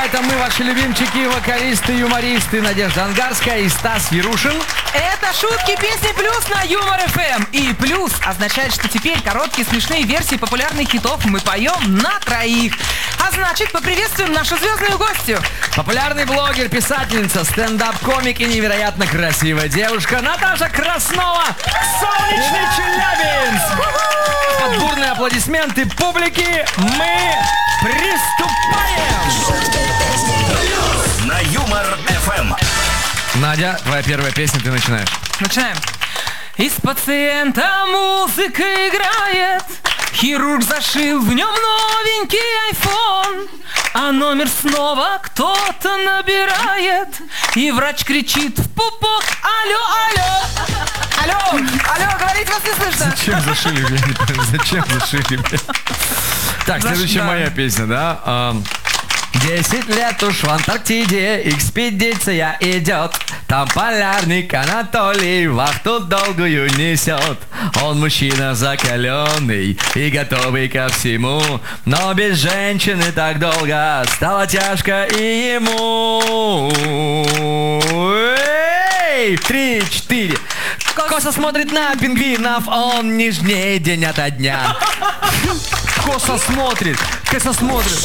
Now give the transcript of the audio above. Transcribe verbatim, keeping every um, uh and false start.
это мы, ваши любимчики, вокалисты, юмористы Надежда Ангарская и Стас Ярушин. Это шутки, песни плюс на Юмор эф эм. И плюс означает, что теперь короткие смешные версии популярных хитов мы поем на троих. А значит, поприветствуем нашу звездную гостью. Популярный блогер, писательница, стендап-комик и невероятно красивая девушка Наташа Краснова. Солнечный Челябинск. Под бурные аплодисменты публики мы приступаем. На Юмор эф эм. Надя, твоя первая песня, ты начинаешь. Начинаем. Из пациента музыка играет, хирург зашил в нем новенький айфон, а номер снова кто-то набирает, и врач кричит в пупок: алло, алло. Алло, алло, говорить вас не слышно. Зачем зашили, я не понимаю, зачем зашили, блядь? Так, следующая Да. моя песня, да? Ам, Десять лет уж в Антарктиде экспедиция идет. Там полярник Анатолий вахту долгую несет. Он мужчина закаленный и готовый ко всему, но без женщины так долго стало тяжко и ему. Эй! Три, четыре. Косо смотрит на пингвинов, он нежнее день ото дня. Косо смотрит, косо смотрит.